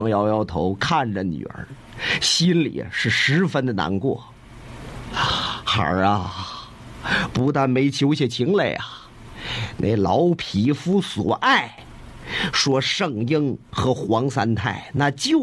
摇摇头，看着女儿，心里是十分的难过。孩儿啊，不但没求下情来呀，那老匹夫所爱，说圣婴和黄三太那就